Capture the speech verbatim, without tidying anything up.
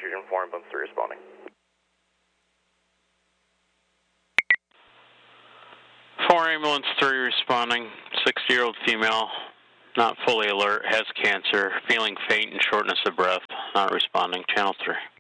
oxygen four, ambulance three responding. four, ambulance three responding. sixty-year-old female, not fully alert, has cancer, feeling faint and shortness of breath, not responding. Channel three.